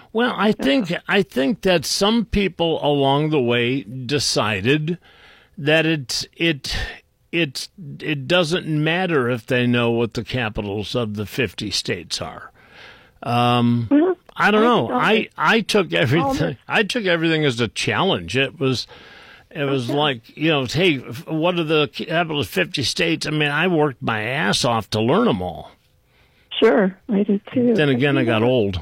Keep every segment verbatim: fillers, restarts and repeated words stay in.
Well, I think I think that some people along the way decided that it it it it doesn't matter if they know what the capitals of the fifty states are. Um, well, I don't I know. don't I I took everything. the- I took everything as a challenge. It was. It was Okay. like, you know, hey, what are the capitals of fifty states? I mean, I worked my ass off to learn them all. Sure, I did too. Then again, I got old.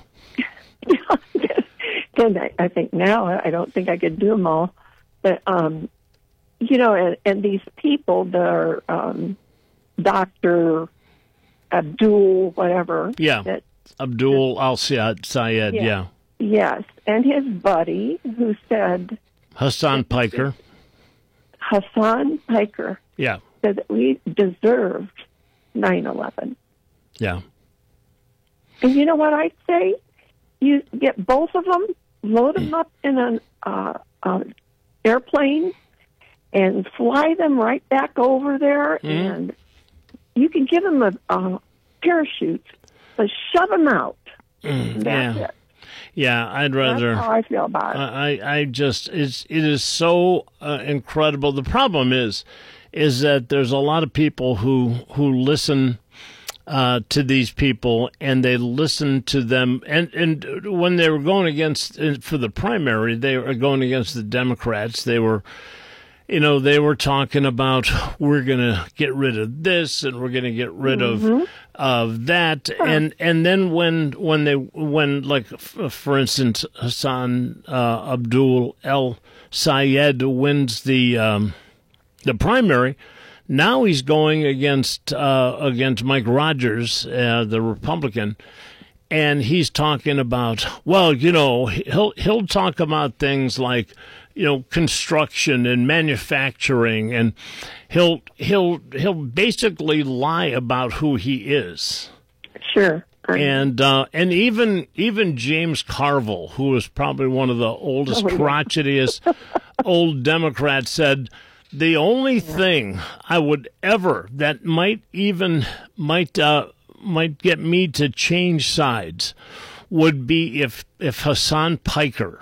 Then I, I think now I don't think I could do them all, but um, you know, and, and these people that are um, Doctor Abdul, whatever. Yeah. That, Abdul al-Sayed, Sayed, Yeah. yeah. yes, and his buddy who said Hassan Piker, Hassan Piker yeah, said that we deserved nine eleven. yeah. And you know what I'd say? You get both of them, load them up in an uh, uh, airplane, and fly them right back over there, Mm-hmm. and you can give them a, a parachute, but shove them out. And that's yeah. it. Yeah, I'd That's rather. how I feel about it. I, I just it's it is so uh, incredible. The problem is, is that there's a lot of people who who listen uh, to these people, and they listen to them, and and when they were going against uh, for the primary, they were going against the Democrats. They were. You know, they were talking about we're going to get rid of this and we're going to get rid Mm-hmm. of of that, and and then when when they when like f- for instance Hassan uh, Abdul El Sayed wins the um, the primary, now he's going against uh, against Mike Rogers, uh, the Republican. And he's talking about, well, you know, he'll he'll talk about things like, you know, construction and manufacturing, and he'll he'll he'll basically lie about who he is. Sure. And uh, and even even James Carville, who was probably one of the oldest, Oh, yeah. crotchetiest old Democrats, said the only thing I would ever that might even might uh, might get me to change sides would be if if Hassan Piker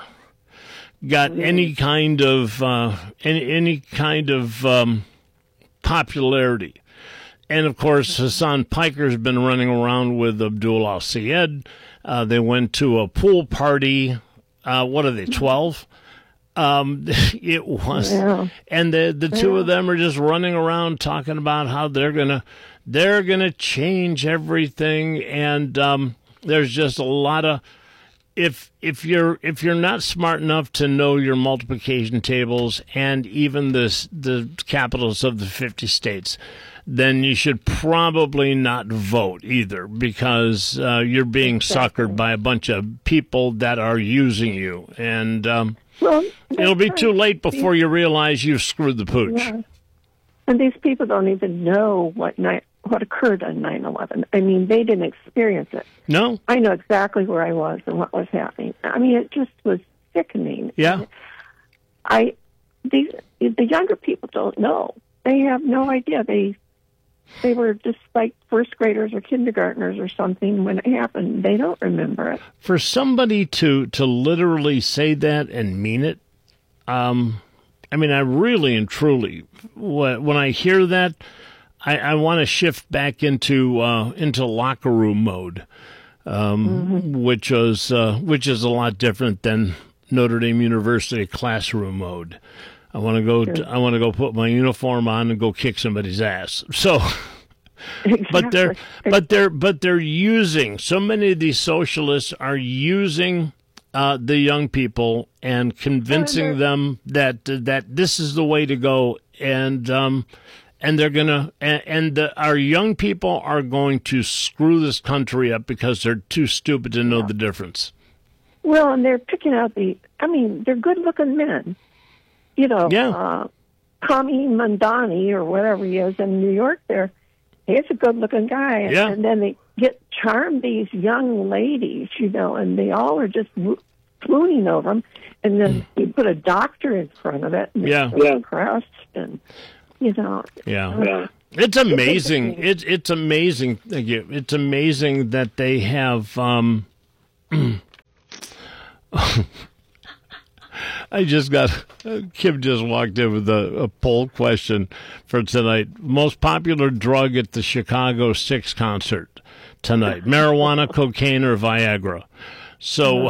got any kind of uh, any any kind of um, popularity. And of course, Hassan Piker's been running around with Abdul al-Sayed. Uh, they went to a pool party. Uh, what are they, twelve? Um, it was, Yeah. and the the two Yeah. of them are just running around talking about how they're gonna they're gonna change everything. And um, there's just a lot of if if you're if you're not smart enough to know your multiplication tables and even this the capitals of the fifty states, then you should probably not vote either, because uh, you're being Exactly. suckered by a bunch of people that are using you, and um, Well, it'll be that's too right. late before you realize you've screwed the pooch. Yeah. And these people don't even know what ni- what occurred on nine eleven. I mean, they didn't experience it. No? I know exactly where I was and what was happening. I mean, it just was sickening. Yeah. I these the younger people don't know. They have no idea. They they were just like first graders or kindergartners or something when it happened. They don't remember it. For somebody to, to literally say that and mean it, um, I mean, I really and truly, wh- when I hear that, I, I want to shift back into uh, into locker room mode, um, Mm-hmm. which was uh, which is a lot different than Notre Dame University classroom mode. I want to go. Sure. I want to go put my uniform on and go kick somebody's ass. So, Exactly. but they're but they're but they're using so many of these socialists are using uh, the young people and convincing they're- them that that this is the way to go, and um, and they're gonna and, and the, our young people are going to screw this country up because they're too stupid to know the difference. Well, and they're picking out the. I mean, they're good-looking men. You know, Yeah. uh, Kami Mandani or whatever he is in New York. There, he's a good-looking guy, and, Yeah. and then they get charm these young ladies, you know, and they all are just wo- swooning over them. And then you put a doctor in front of it, and Yeah. they're so impressed, and you know, Yeah. yeah. It's amazing. It's it's amazing. Thank you. It's amazing that they have. Um, I just got, Kim just walked in with a, a poll question for tonight. Most popular drug at the Chicago Six concert tonight, marijuana, cocaine, or Viagra. So,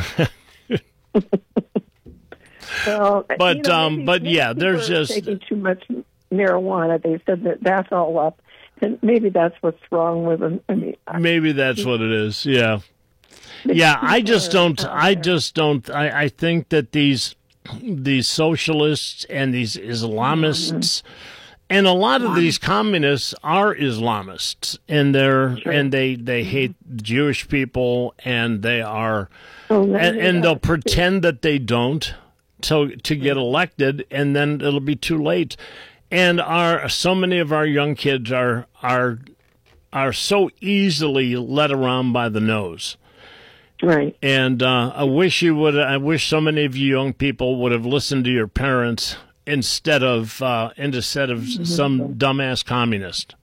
well, but, you know, um, maybe, but maybe yeah, people there's are just, taking too much marijuana. They said that that's all up. And maybe that's what's wrong with them. I mean, maybe that's what it is. Yeah. Yeah, I just don't. I just don't. I, I think that these these socialists and these Islamists and a lot of these communists are Islamists, and they're Sure. and they, they hate Jewish people, and they are, Oh, and, maybe and they'll that's- pretend that they don't to to get elected, and then it'll be too late. And our so many of our young kids are are are so easily led around by the nose. Right. And uh, I wish you would. I wish so many of you young people would have listened to your parents instead of uh, instead of some dumbass communist.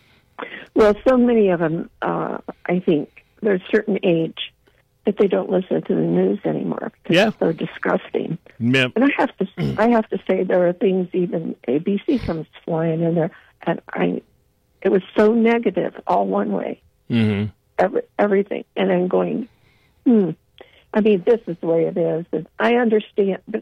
Well, so many of them, uh, I think, there's a certain age that they don't listen to the news anymore because Yeah. they're disgusting. Yep. And I have to, I have to say, there are things even A B C comes flying in there, and I, it was so negative, all one way, Mm-hmm. every, everything, and then going. Hmm. I mean, this is the way it is. And I understand, but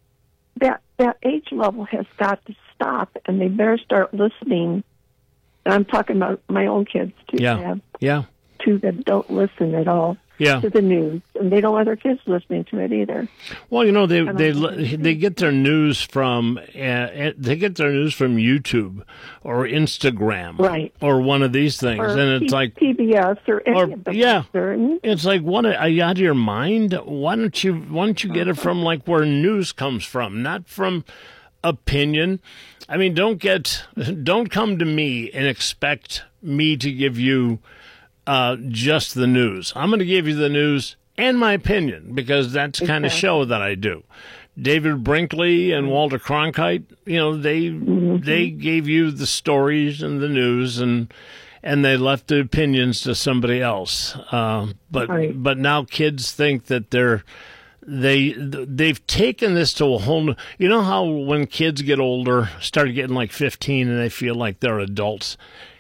that that age level has got to stop, and they better start listening. And I'm talking about my own kids too. Yeah. I have Yeah. two that don't listen at all Yeah. to the news, and they don't want their kids listening to it either. Well, you know, they I they don't think- they get their news from uh, they get their news from YouTube or Instagram, Right. or one of these things, Or and it's P- like P B S or any or- of them. yeah. Certain. it's like, what are you out of your mind? Why don't you why don't you get it from like where news comes from, not from opinion? I mean, don't get don't come to me and expect me to give you uh, just the news. I'm going to give you the news and my opinion, because that's the kind of Exactly. show that I do. David Brinkley and Walter Cronkite, you know, they they gave you the stories and the news, and and they left the opinions to somebody else. Uh, but Right. but now kids think that they're they they've taken this to a whole new, you know how when kids get older, start getting like fifteen, and they feel like they're adults.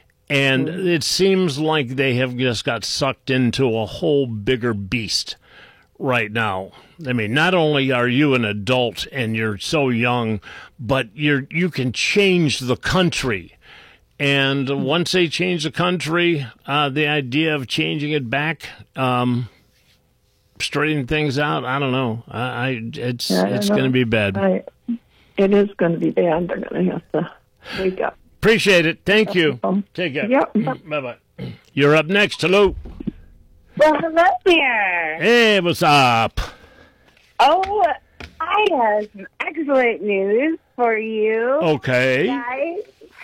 And it seems like they have just got sucked into a whole bigger beast right now. I mean, not only are you an adult and you're so young, but you're you can change the country. And once they change the country, uh, the idea of changing it back, um, straightening things out, I don't know. I, I it's I don't it's know. going to be bad. I, it is going to be bad. They're going to have to wake up. Appreciate it. Thank you. Um, Take care. Yep. Bye bye. You're up next. Hello. Well, hello there. Hey, what's up? Oh, I have some excellent news for you Okay. guys.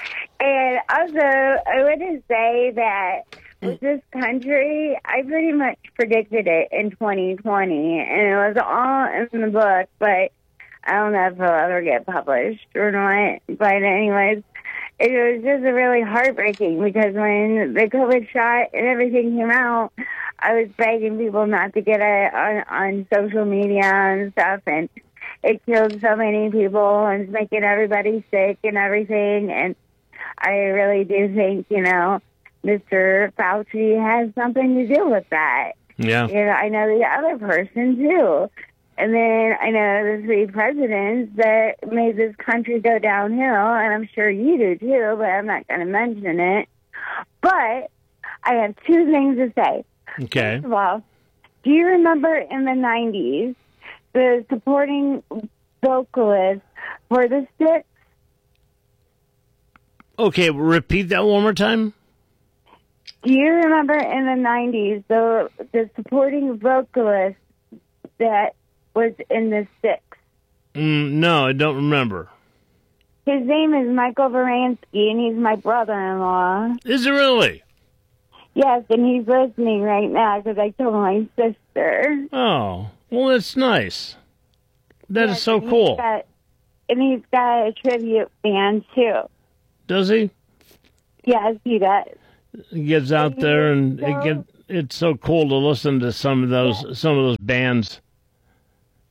And also, I want to say that with this country, I pretty much predicted it in twenty twenty, and it was all in the book, but I don't know if it'll ever get published or not. But anyways, it was just really heartbreaking because when the COVID shot and everything came out, I was begging people not to get it on, on social media and stuff, and it killed so many people and it's making everybody sick and everything. And I really do think, you know, Mister Fauci has something to do with that. Yeah. You know, I know the other person too. And then I know the three presidents that made this country go downhill, and I'm sure you do too, but I'm not going to mention it. But I have two things to say. Okay. First of all, do you remember in the nineties the supporting vocalist for the Styx? Okay. Repeat that one more time. Do you remember in the nineties the the supporting vocalist that was in the Styx? Mm, no, I don't remember. His name is Michael Varansky, and he's my brother-in-law. Is it really? Yes, and he's listening right now because I told my sister. Oh, well, that's nice. That is Yes, so and he's cool. got- and he's got a tribute band, too. Does he? Yes, he does. He gets out there, and it get it's so cool to listen to some of those some of those bands.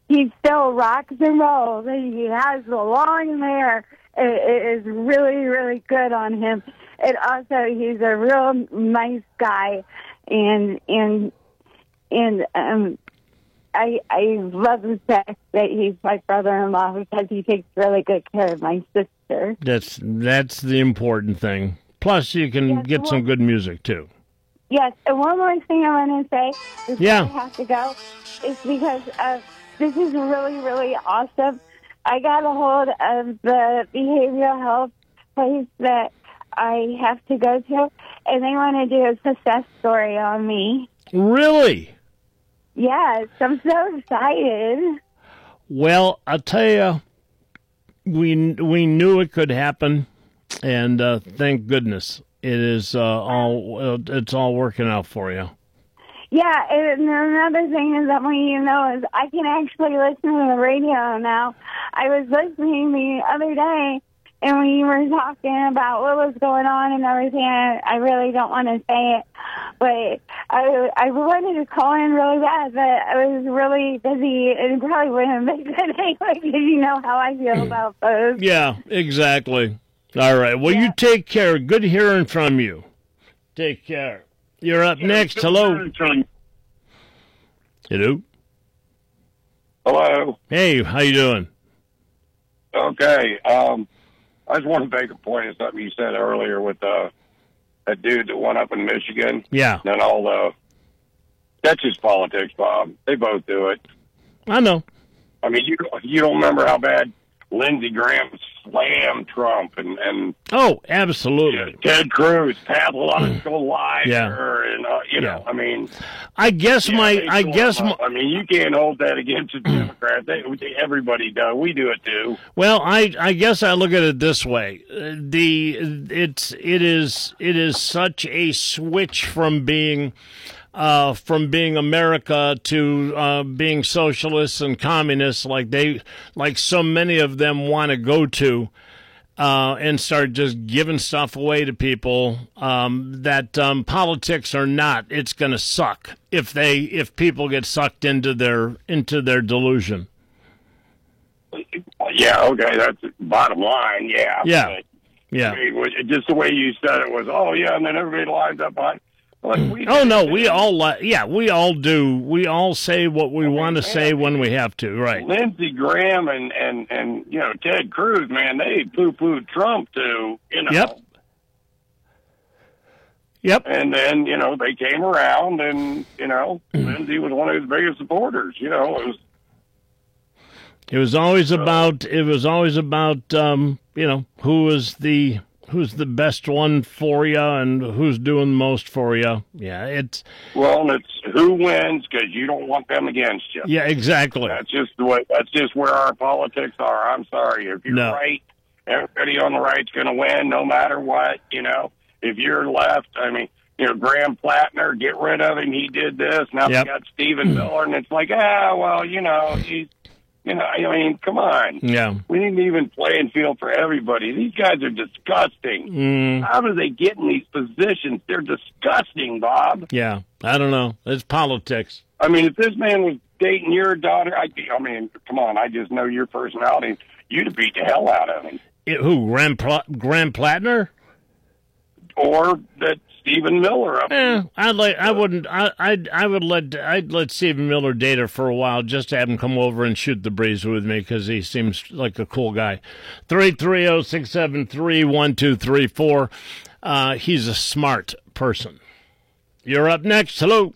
he still rocks and rolls, and he has the long hair. It is really, really good on him. And also, he's a real nice guy, and and and um, I I love the fact that he's my brother-in-law because he takes really good care of my sister. That's that's the important thing. Plus, you can yes, get some good music too. Yes, and one more thing I want to say before yeah. I have to go is because uh, this is really, really awesome. I got a hold of the behavioral health place that I have to go to, and they want to do a success story on me. Really? Yes, I'm so excited. Well, I'll tell you, we we knew it could happen, and uh, thank goodness it is uh, all it's all working out for you. Yeah, and another thing is that when you know is I can actually listen to the radio now. I was listening the other day, and when you were talking about what was going on and everything, I, I really don't want to say it, but I I wanted to call in really bad, but I was really busy and probably wouldn't make it anyway because you know how I feel about those. Yeah, exactly. All right. Well, yeah. You take care. Good hearing from you. Take care. You're up yeah, next. Hello. Hello. Hello. Hey, how you doing? Okay. Um, I just want to make a point of something you said earlier with uh, that dude that went up in Michigan. Yeah. And all the that's just politics, Bob. They both do it. I know. I mean, you you don't remember how bad Lindsey Graham slammed Trump and, and oh, absolutely. Ted Cruz, pathological liar, yeah. and uh, you know, yeah. I mean, I guess yeah, my, I guess my, I mean, you can't hold that against the Democrats. They, everybody does. We do it too. Well, I, I guess I look at it this way: the it's it is it is such a switch from being. Uh, from being America to uh, being socialists and communists, like they, like so many of them want to go to, uh, and start just giving stuff away to people. Um, that um, politics or not, it's going to suck if they if people get sucked into their into their delusion. Yeah, okay, that's the bottom line. Yeah, yeah, but, yeah. I mean, just the way you said it was, oh yeah, and then everybody lines up on. Like we oh no, we all li- yeah, we all do. We all say what we I mean, want to say when we have to, right? Lindsey Graham and and and you know Ted Cruz, man, they poo-pooed Trump too, you know. Yep. Yep. And then you know they came around, and you know Lindsey was one of his biggest supporters. You know, it was. It was always uh, about. It was always about. Um, you know, who was the. Who's the best one for you and who's doing the most for you? Yeah, it's... Well, it's who wins because you don't want them against you. Yeah, exactly. That's just the way, that's just where our politics are. I'm sorry. If you're no. right, everybody on the right's going to win no matter what, you know. If you're left, I mean, you know, Graham Plattner, get rid of him. He did this. Now yep. we got Stephen Miller, and it's like, ah, well, you know, he's... You know, I mean, come on. Yeah. We need an even playing field for everybody. These guys are disgusting. Mm. How do they get in these positions? They're disgusting, Bob. Yeah, I don't know. It's politics. I mean, if this man was dating your daughter, I, I mean, come on, I just know your personality. You'd have beat the hell out of him. It, who, Graham, Pl- Graham Plattner? Or that Stephen Miller up. Eh, I'd like. I wouldn't. I. I'd. I would let. I'd let Stephen Miller date her for a while, just to have him come over and shoot the breeze with me, because he seems like a cool guy. Three three zero six seven three one two three four. Uh, he's a smart person. You're up next. Hello.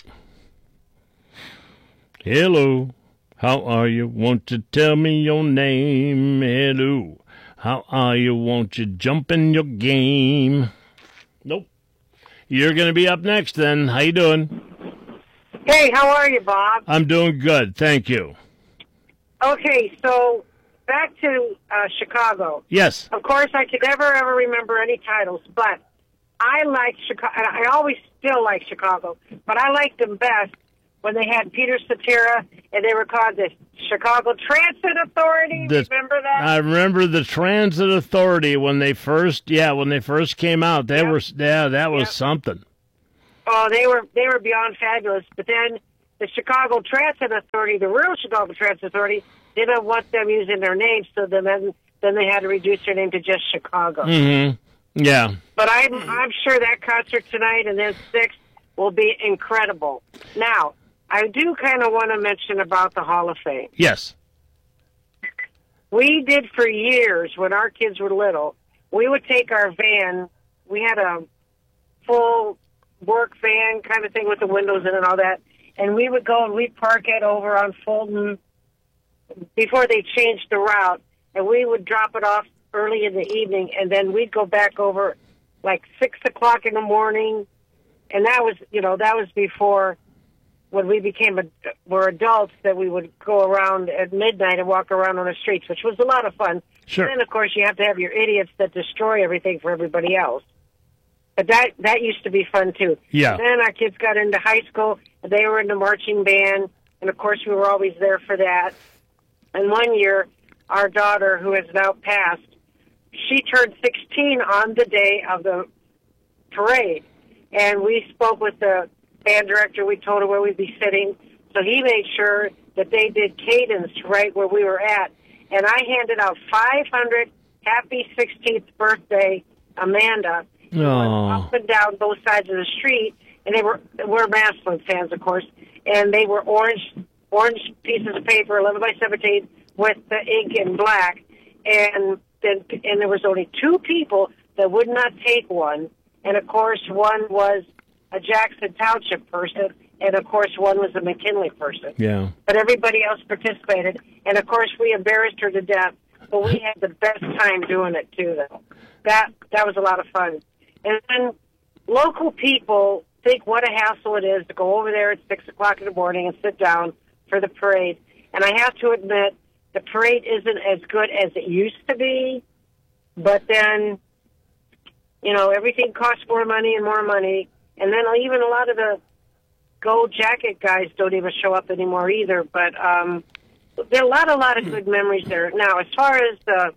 Hello. How are you? Won't you tell me your name? Hello. How are you? Won't you jump in your game? Nope. You're going to be up next then. How you doing? Hey, how are you, Bob? I'm doing good. Thank you. Okay, so back to uh, Chicago. Yes. Of course, I could never, ever remember any titles, but I like Chicago. I always still like Chicago, but I liked them best when they had Peter Cetera, and they were called the Chicago Transit Authority. The, remember that? I remember the Transit Authority when they first, yeah, when they first came out. They yep. were, yeah, that was yep. something. Oh, they were they were beyond fabulous. But then the Chicago Transit Authority, the real Chicago Transit Authority, didn't want them using their names, so then then they had to reduce their name to just Chicago. Mm-hmm. Yeah. But I'm I'm sure that concert tonight and then six will be incredible. Now, I do kind of want to mention about the Hall of Fame. Yes. We did for years when our kids were little. We would take our van. We had a full work van kind of thing with the windows in it and all that. And we would go and we'd park it over on Fulton before they changed the route. And we would drop it off early in the evening. And then we'd go back over like six o'clock in the morning. And that was, you know, that was before when we became, a, were adults, that we would go around at midnight and walk around on the streets, which was a lot of fun. Sure. And then, of course, you have to have your idiots that destroy everything for everybody else. But that that used to be fun, too. Yeah. And then our kids got into high school, and they were in the marching band, and, of course, we were always there for that. And one year, our daughter, who has now passed, she turned sixteen on the day of the parade. And we spoke with the band director. We told her where we'd be sitting. So he made sure that they did cadence right where we were at. And I handed out five hundred happy sixteenth birthday, Amanda. Oh. Up and down both sides of the street. And they were, we're Maslin fans, of course. And they were orange orange pieces of paper, eleven by seventeen, with the ink in black. And then, and there was only two people that would not take one. And, of course, one was a Jackson Township person, and, of course, one was a McKinley person. Yeah. But everybody else participated. And, of course, we embarrassed her to death, but we had the best time doing it, too, though. That, that was a lot of fun. And then local people think what a hassle it is to go over there at six o'clock in the morning and sit down for the parade. And I have to admit, the parade isn't as good as it used to be, but then, you know, everything costs more money and more money. And then even a lot of the gold jacket guys don't even show up anymore either. But um, there are a lot, a lot of good memories there. Now, as far as the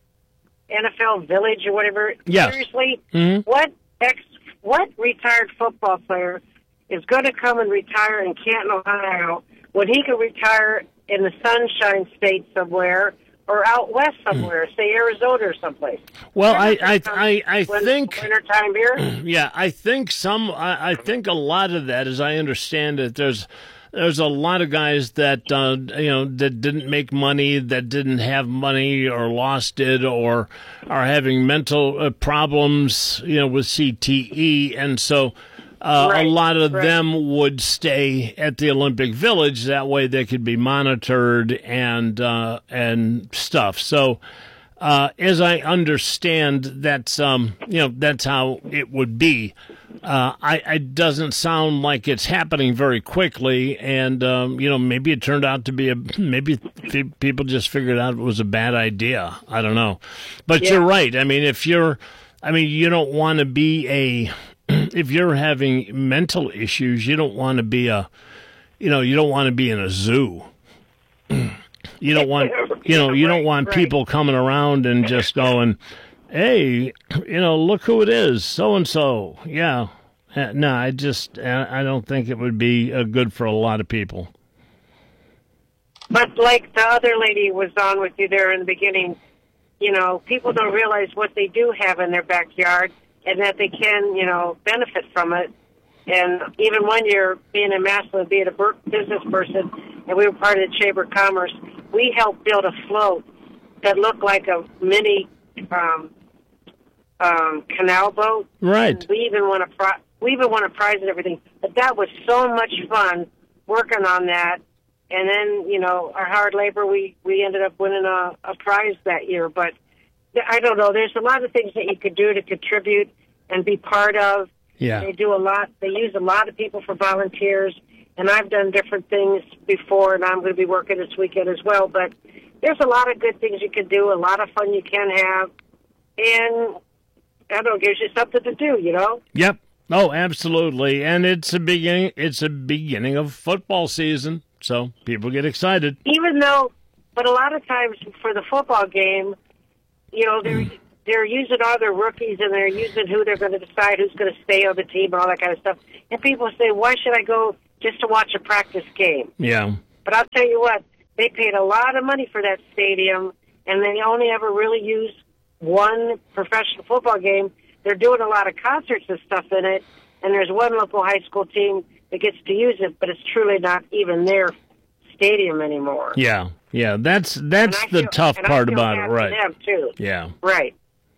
N F L Village or whatever, yes. seriously, Mm-hmm. what ex, what retired football player is going to come and retire in Canton, Ohio, when he could retire in the Sunshine State somewhere, or out west somewhere, mm. say Arizona or someplace? Well, I I I, I when, think wintertime here. Yeah, I think some. I, I think a lot of that, as I understand it, there's there's a lot of guys that uh, you know that didn't make money, that didn't have money, or lost it, or are having mental uh, problems, you know, with C T E, and so. Uh, right, a lot of right. them would stay at the Olympic Village. That way they could be monitored and uh, and stuff. So, uh, as I understand, that's um, you know that's how it would be. Uh, I it doesn't sound like it's happening very quickly, and um, you know maybe it turned out to be a maybe people just figured out it was a bad idea. I don't know, but yeah. you're right. I mean, if you're, I mean, you don't want to be a if you're having mental issues, you don't want to be a, you know, you don't want to be in a zoo. You don't want, you know, you don't want people coming around and just going, hey, you know, look who it is, so-and-so. Yeah. Uh, no, I just, uh, I don't think it would be uh, good for a lot of people. But like the other lady was on with you there in the beginning, you know, people don't realize what they do have in their backyard, and that they can, you know, benefit from it. And even one year, being in Maslin, being a business person, and we were part of the Chamber of Commerce, we helped build a float that looked like a mini um, um, canal boat. Right. And we even won a pri- we even won a prize and everything. But that was so much fun working on that. And then, you know, our hard labor, we, we ended up winning a, a prize that year. But I don't know. There's a lot of things that you could do to contribute and be part of. Yeah. They do a lot. They use a lot of people for volunteers, and I've done different things before, and I'm going to be working this weekend as well. But there's a lot of good things you can do, a lot of fun you can have, and I don't know, gives you something to do, you know? Yep. Oh, absolutely. And it's a beginning. It's a beginning of football season, so people get excited. Even though, but a lot of times for the football game, you know, they're mm. they're using all their rookies, and they're using who they're going to decide who's going to stay on the team and all that kind of stuff. And people say, why should I go just to watch a practice game. Yeah. But I'll tell you what, they paid a lot of money for that stadium, and they only ever really used one professional football game. They're doing a lot of concerts and stuff in it, and there's one local high school team that gets to use it, but it's truly not even their stadium anymore. Yeah, yeah, that's that's the feel, tough part about it, right? Them too. Yeah, right.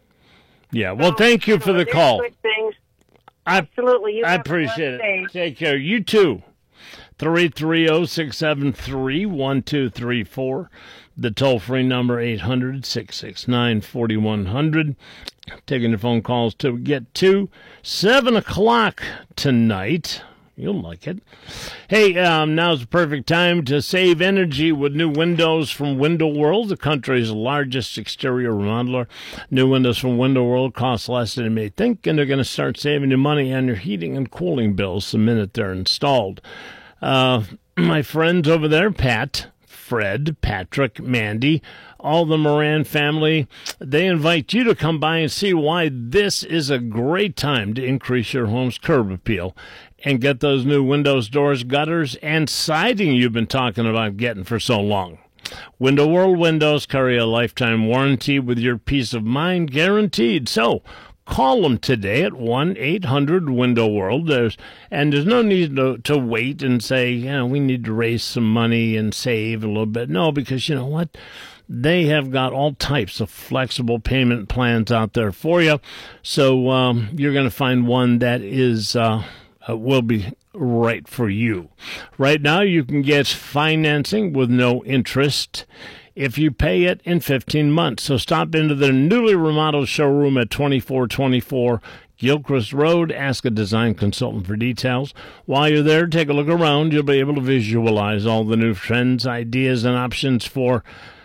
Yeah. Well, so, thank you you for know, the call. Good things. I, Absolutely, you I have appreciate it. day. Take care. You too. Three three zero six seven three one two three four. The toll free number eight hundred six six nine four one zero zero. Taking the phone calls till we get to seven o'clock tonight. You'll like it. Hey, um, now's the perfect time to save energy with new windows from Window World, the country's largest exterior remodeler. New windows from Window World cost less than you may think, and they're going to start saving you money on your heating and cooling bills the minute they're installed. Uh, my friends over there, Pat, Fred, Patrick, Mandy, all the Moran family, they invite you to come by and see why this is a great time to increase your home's curb appeal and get those new windows, doors, gutters, and siding you've been talking about getting for so long. Window World windows carry a lifetime warranty with your peace of mind guaranteed. So call them today at one eight hundred window world. There's, and there's no need to, to wait and say, you know, we need to raise some money and save a little bit. No, because you know what? They have got all types of flexible payment plans out there for you. So um, you're going to find one that is uh, uh, will be right for you. Right now, you can get financing with no interest if you pay it in fifteen months. So stop into their newly remodeled showroom at twenty-four twenty-four Gilchrist Road. Ask a design consultant for details. While you're there, take a look around. You'll be able to visualize all the new trends, ideas, and options for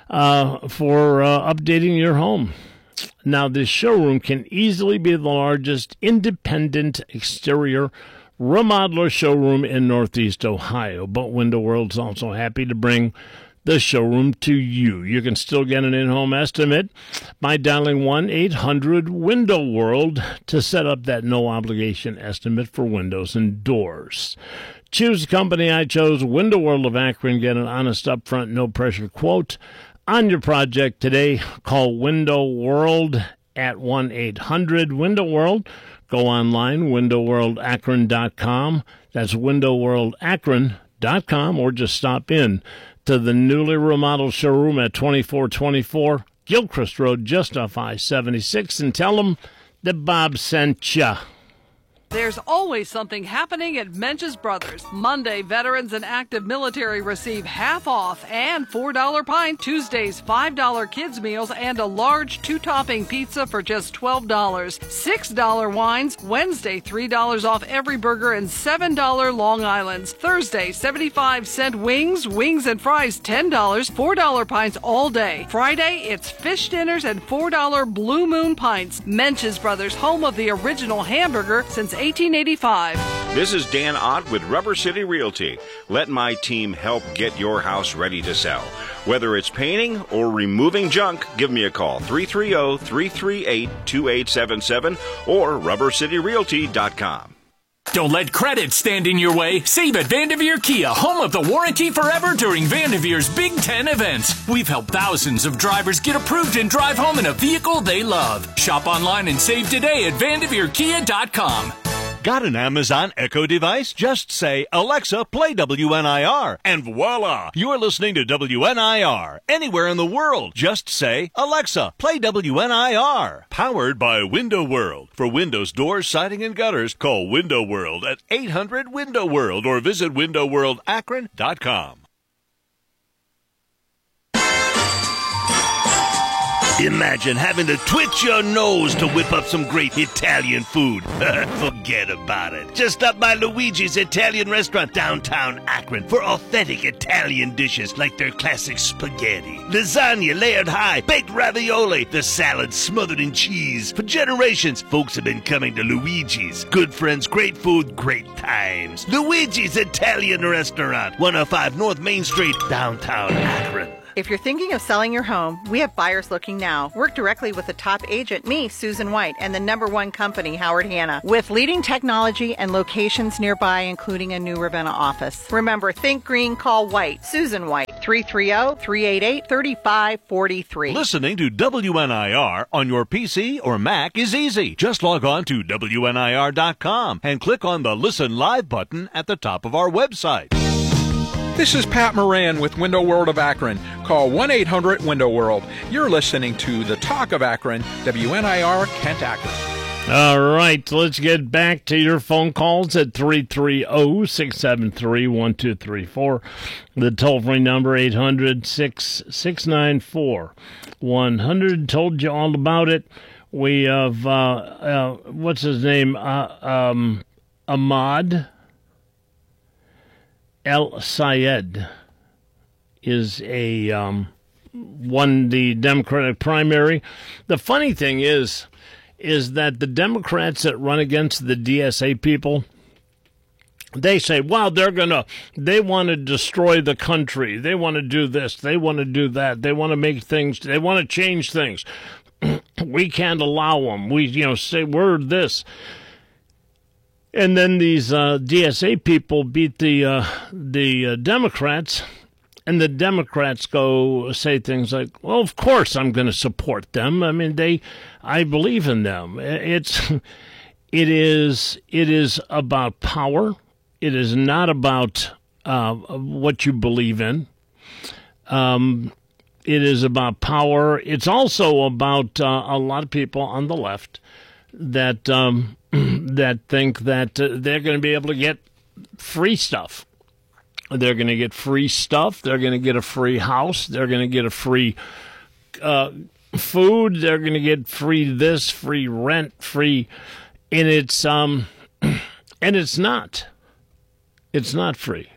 uh, for uh, updating your home. Now, this showroom can easily be the largest independent exterior remodeler showroom in Northeast Ohio, but Window World's also happy to bring the showroom to you. You can still get an in-home estimate by dialing one eight hundred window world to set up that no-obligation estimate for windows and doors. Choose the company I chose, Window World of Akron. Get an honest, upfront, no-pressure quote on your project today. Call Window World at one eight hundred window world. Go online, window world akron dot com. That's window world akron dot com, or just stop in to the newly remodeled showroom at twenty-four twenty-four Gilchrist Road, just off I seventy-six, and tell them that Bob sent ya. There's always something happening at Mench's Brothers. Monday, veterans and active military receive half off and four dollar pint. Tuesdays, five dollar kids meals and a large two-topping pizza for just twelve dollars. six dollar wines. Wednesday, three dollars off every burger and seven dollar Long Islands. Thursday, seventy-five cent wings, wings and fries, ten dollars. four dollar pints all day. Friday, it's fish dinners and four dollar Blue Moon pints. Mench's Brothers, home of the original hamburger since eighteen eighty-five. This is Dan Ott with Rubber City Realty. Let my team help get your house ready to sell. Whether it's painting or removing junk, give me a call, three three zero, three three eight, two eight seven seven or rubber city realty dot com. Don't let credit stand in your way. Save at Vanderveer Kia, home of the warranty forever during Vanderveer's Big Ten events. We've helped thousands of drivers get approved and drive home in a vehicle they love. Shop online and save today at vanderveer kia dot com. Got an Amazon Echo device? Just say, Alexa, play W N I R, and voila! You're listening to W N I R. Anywhere in the world, just say, Alexa, play W N I R. Powered by Window World. For windows, doors, siding, and gutters, call Window World at eight hundred window world or visit window world akron dot com. Imagine having to twitch your nose to whip up some great Italian food. Forget about it. Just stop by Luigi's Italian Restaurant downtown Akron for authentic Italian dishes like their classic spaghetti, lasagna layered high, baked ravioli, the salad smothered in cheese. For generations, folks have been coming to Luigi's. Good friends, great food, great times. Luigi's Italian Restaurant, one oh five North Main Street, downtown Akron. If you're thinking of selling your home, we have buyers looking now. Work directly with the top agent, me, Susan White, and the number one company, Howard Hanna, with leading technology and locations nearby, including a new Ravenna office. Remember, think green, call White. Susan White, three three zero, three eight eight, three five four three. Listening to W N I R on your P C or Mac is easy. Just log on to W N I R dot com and click on the Listen Live button at the top of our website. This is Pat Moran with Window World of Akron. Call one eight hundred window world. You're listening to The Talk of Akron, W N I R Kent Akron. All right, let's get back to your phone calls at three three zero, six seven three, one two three four. The toll-free number, eight hundred, six six nine four, one hundred. Told you all about it. We have, uh, uh, what's his name, uh, um, Ahmad El Sayed is a um, won the Democratic primary. The funny thing is, is that the Democrats that run against the D S A people, they say, wow, they're gonna, they want to destroy the country. They want to do this. They want to do that. They want to make things. They want to change things. We can't allow them. We, you know, say we're this. And then these uh, D S A people beat the uh, the uh, Democrats, and the Democrats go say things like, "Well, of course I'm going to support them. I mean, they, I believe in them." It's, it is, it is about power. It is not about uh, what you believe in. Um, it is about power. It's also about uh, a lot of people on the left that. Um, that think that uh, they're going to be able to get free stuff. They're going to get free stuff. They're going to get a free house. They're going to get a free uh, food. They're going to get free this, free rent, free. And it's um, and it's not. It's not free.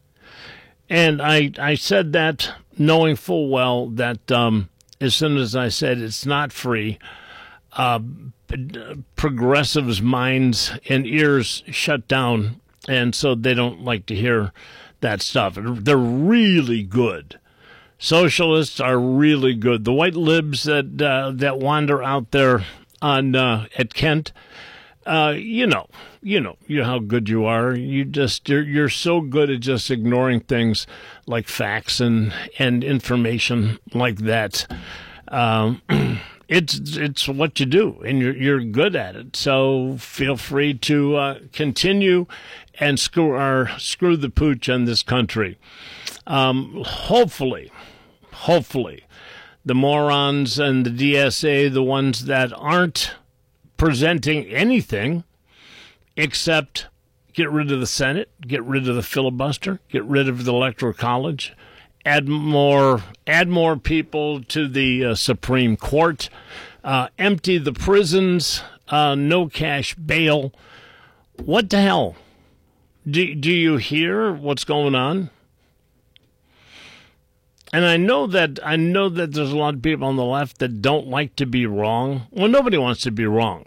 And I I said that knowing full well that um, as soon as I said it's not free, uh, progressives' minds and ears shut down, and so they don't like to hear that stuff. They're really good. Socialists are really good. The white libs that uh, that wander out there on uh, at Kent, uh, you know, you know, you know how good you are. You just you're, you're so good at just ignoring things like facts and and information like that. Um, It's it's what you do, and you're you're good at it. So feel free to uh, continue and screw our screw the pooch on this country. Um, hopefully, hopefully, the morons and the D S A, the ones that aren't presenting anything except get rid of the Senate, get rid of the filibuster, get rid of the Electoral College. Add more, add more people to the uh, Supreme Court, uh, empty the prisons, uh, no cash bail. What the hell? Do, do you hear what's going on? And I know that I know that there's a lot of people on the left that don't like to be wrong. Well, nobody wants to be wrong.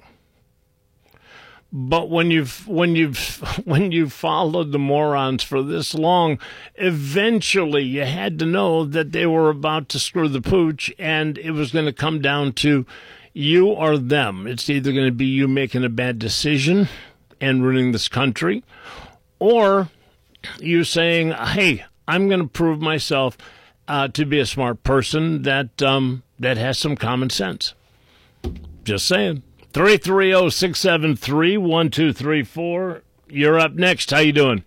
But when you've when you've when you've followed the morons for this long, eventually you had to know that they were about to screw the pooch, and it was going to come down to you or them. It's either going to be you making a bad decision and ruining this country, or you saying, "Hey, I'm going to prove myself uh, to be a smart person that um, that has some common sense." Just saying. three three zero, six seven three, one two three four. You're up next. How you doing?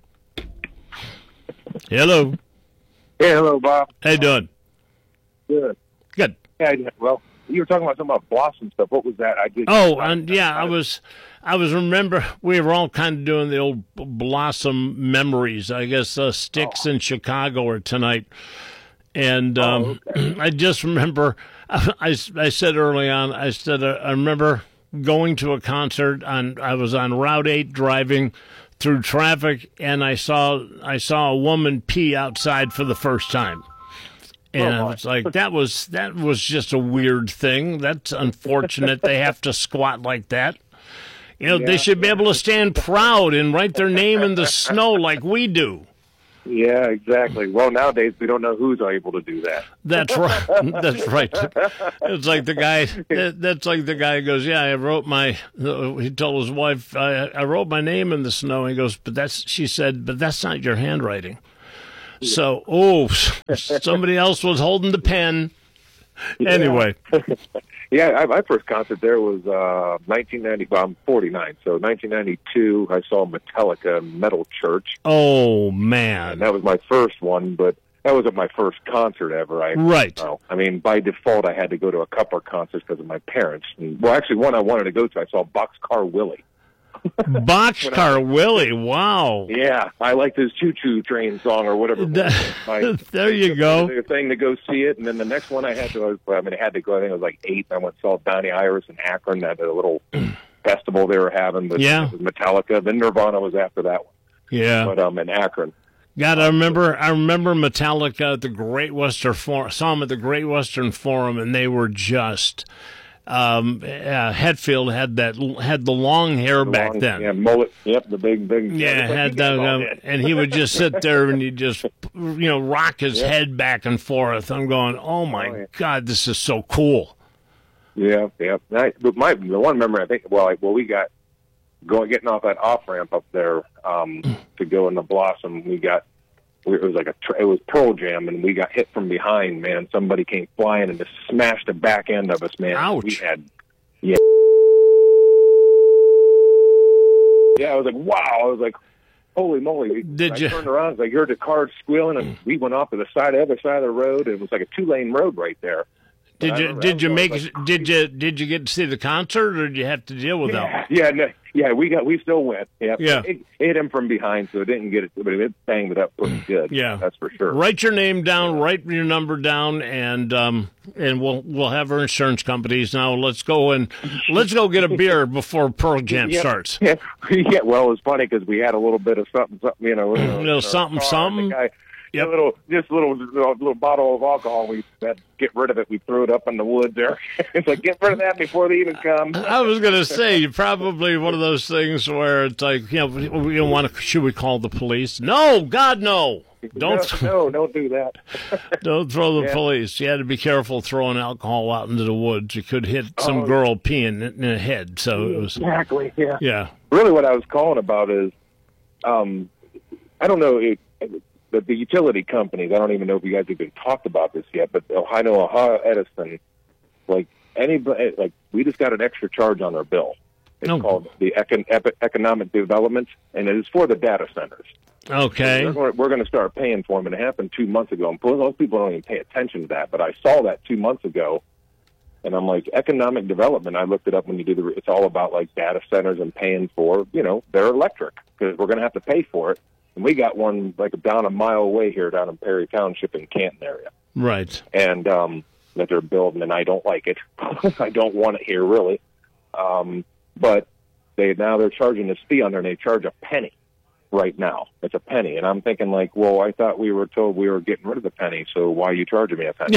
Hello. Hey, hello, Bob. How you doing? Good. Good. Yeah, well, you were talking about something about Blossom stuff. What was that? I did. Oh, and yeah, I was, I was. Remember, we were all kind of doing the old Blossom memories. I guess uh, Styx oh. in Chicago are tonight, and um, oh, okay. I just remember. I, I said early on, I said, uh, I remember going to a concert on, I was on Route eight driving through traffic, and I saw, I saw a woman pee outside for the first time. And oh, I was like, that was, that was just a weird thing. That's unfortunate. They have to squat like that. You know, yeah, they should be able to stand proud and write their name in the snow like we do. Yeah, exactly. Well, nowadays we don't know who's able to do that. That's right. That's right. It's like the guy. That's like the guy who goes, "Yeah, I wrote my." He told his wife, "I, I wrote my name in the snow." He goes, "But that's." She said, "But that's not your handwriting." So, oh, somebody else was holding the pen. Yeah. Anyway. Yeah, I, my first concert there was uh, nineteen ninety. Well, I'm forty-nine, so nineteen ninety-two. I saw Metallica, Metal Church. Oh man, and that was my first one, but that wasn't my first concert ever. I, right. You know, I mean, by default, I had to go to a couple of concerts because of my parents. And, well, actually, one I wanted to go to, I saw Boxcar Willie. Boxcar Willie, wow. Yeah, I liked his Choo Choo Train song or whatever. My, there you go. The thing to go see it, and then the next one I had to, I mean, I had to go, I think it was like eight, and I went and saw Donnie Iris in Akron at a little festival they were having with, yeah. with Metallica. Then Nirvana was after that one. Yeah. But um, in Akron. God, I remember, I remember Metallica at the Great Western Forum, saw them at the Great Western Forum, and they were just... Um, uh, Hetfield had that had the long hair the back long, then. Yeah, mullet. Yep, the big, big. Yeah, had the, um, and he would just sit there and he just, you know, rock his yep. head back and forth. I'm going, oh my oh, yeah. God, this is so cool. Yeah, yeah. I, but my the one memory I think, well, like, well, we got going getting off that off ramp up there um, to go in the Blossom. We got. It was like a, it was Pearl Jam, and we got hit from behind, man. Somebody came flying and just smashed the back end of us, man. Ouch. We had, yeah. Yeah, I was like, wow. I was like, holy moly. Did I you? turned around, I heard the cars squealing, and we went off to the side, the other side of the road, and it was like a two-lane road right there. Did you, did you make, like, did you, did you get to see the concert, or did you have to deal with yeah, that? Yeah, no, yeah, we got, we still went. Yeah, yeah. It, it hit him from behind, so it didn't get it, but it banged it up pretty good. Yeah, that's for sure. Write your name down, write your number down, and um, and we'll we'll have our insurance companies now. Let's go and let's go get a beer before Pearl Jam yeah, starts. Yeah, yeah. Well, it was funny because we had a little bit of something, something, you know, a little something, something. Guy, Yep. A little, just a little, little, little bottle of alcohol. We had to get rid of it. We threw it up in the woods there. It's like, get rid of that before they even come. I was going to say, you're probably one of those things where it's like, you know, we don't want to, should we call the police? No, God, no. Don't. No, no don't do that. Don't throw the yeah. police. You had to be careful throwing alcohol out into the woods. You could hit some oh, girl peeing in the head. So it was. Exactly, yeah. Yeah. Really what I was calling about is, um, I don't know, it, The, the utility companies, I don't even know if you guys have even talked about this yet, but I know Ohio Edison, like anybody, like we just got an extra charge on our bill. It's oh. called the econ, economic development, and it is for the data centers. Okay. So we're, we're going to start paying for them, and it happened two months ago. And most people don't even pay attention to that, but I saw that two months ago, and I'm like, economic development. I looked it up when you do the. It's all about like data centers and paying for, you know, their electric because we're going to have to pay for it. And we got one like down a mile away here, down in Perry Township in Canton area. Right. And um, that they're building, and I don't like it. I don't want it here, really. Um, but they now they're charging this fee on there, and they charge a penny right now. It's a penny, and I'm thinking like, well, I thought we were told we were getting rid of the penny, so why are you charging me a penny?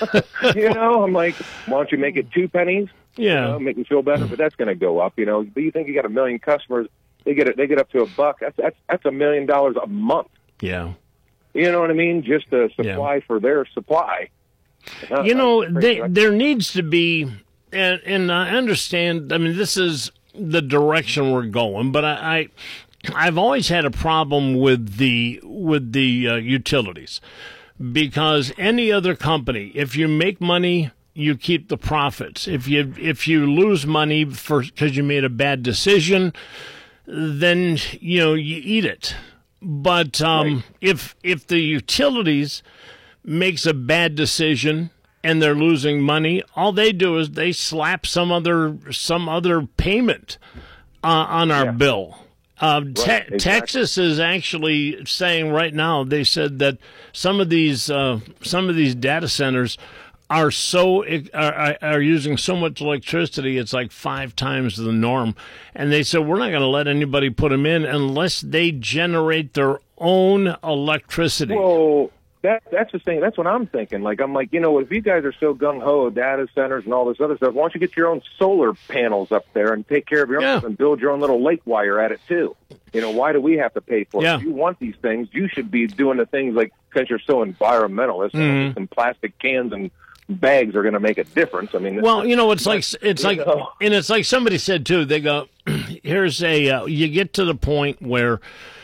You know, I'm like, why don't you make it two pennies? Yeah, you know, make me feel better. But that's going to go up. You know, do you think you got a million customers? They get it. They get up to a buck. That's that's that's a million dollars a month. Yeah, you know what I mean. Just a supply yeah. for their supply. Uh, you know, they, there needs to be, and and I understand. I mean, this is the direction we're going, but I, I I've always had a problem with the with the uh, utilities because any other company, if you make money, you keep the profits. If you if you lose money for because you made a bad decision, then you know you eat it. But um, right. if if the utilities makes a bad decision and they're losing money, all they do is they slap some other some other payment uh, on our yeah. bill. Uh, right, te- exactly. Texas is actually saying right now. They said that some of these uh, some of these data centers are so are, are using so much electricity, it's like five times the norm. And they said, we're not going to let anybody put them in unless they generate their own electricity. Well, that, that's the thing. That's what I'm thinking. Like, I'm like, you know, if you guys are so gung-ho, data centers and all this other stuff, why don't you get your own solar panels up there and take care of your yeah. own and build your own little lake while you're at it, too? You know, why do we have to pay for Yeah. it? If you want these things, you should be doing the things like, since you're so environmentalist, Mhm. and plastic cans and bags are going to make a difference. I mean, Well, you know, it's like it's you like, know. and it's like somebody said too. They go, "Here's a." Uh, you get to the point where,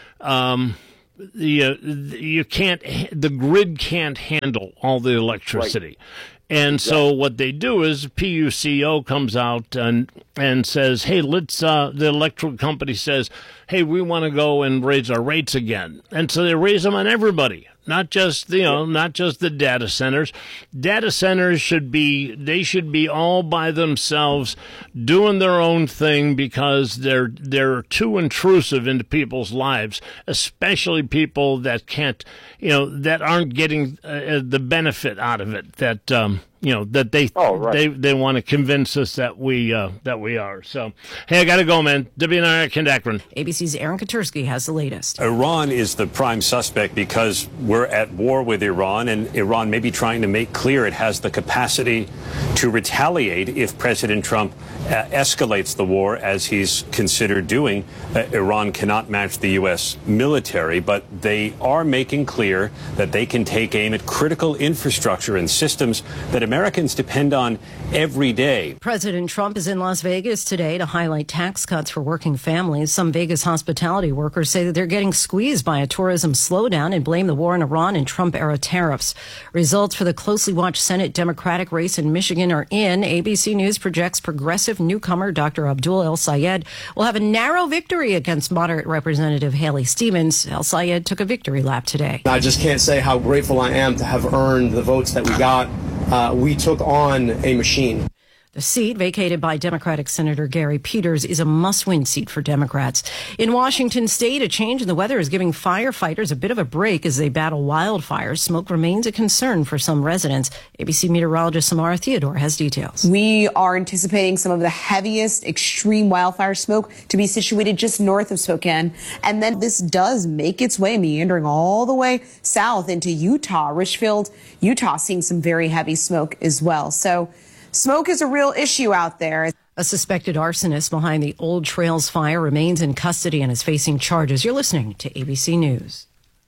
um, the uh, you can't. The grid can't handle all the electricity. And so what they do is P U C O comes out and and says, "Hey, let's." Uh, the electric company says, "Hey, we want to go and raise our rates again," and so they raise them on everybody. Not just, you know, not just the data centers. Data centers should be, they should be all by themselves doing their own thing because they're, they're too intrusive into people's lives, especially people that can't, you know, that aren't getting uh, the benefit out of it that, um, you know, that they, Oh, right. they, they want to convince us that we, uh, that we are. So, hey, I got to go, man. W N I R, Kent Akron. A B C's Aaron Katursky has the latest. Iran is the prime suspect because we're at war with Iran, and Iran may be trying to make clear it has the capacity to retaliate if President Trump uh, escalates the war, as he's considered doing. Uh, Iran cannot match the U S military, but they are making clear that they can take aim at critical infrastructure and systems that Americans depend on every day. President Trump is in Las Vegas today to highlight tax cuts for working families. Some Vegas hospitality workers say that they're getting squeezed by a tourism slowdown and blame the war in Iran and Trump-era tariffs. Results for the closely watched Senate Democratic race in Michigan are in. A B C News projects progressive newcomer Doctor Abdul El-Sayed will have a narrow victory against moderate Representative Haley Stevens. El-Sayed took a victory lap today. I just can't say how grateful I am to have earned the votes that we got. Uh, we took on a machine. The seat, vacated by Democratic Senator Gary Peters, is a must-win seat for Democrats. In Washington state, a change in the weather is giving firefighters a bit of a break as they battle wildfires. Smoke remains a concern for some residents. A B C meteorologist Samara Theodore has details. We are anticipating some of the heaviest extreme wildfire smoke to be situated just north of Spokane. And then this does make its way meandering all the way south into Utah. Richfield, Utah, seeing some very heavy smoke as well. So smoke is a real issue out there. A suspected arsonist behind the Old Trails fire remains in custody and is facing charges. You're listening to A B C News.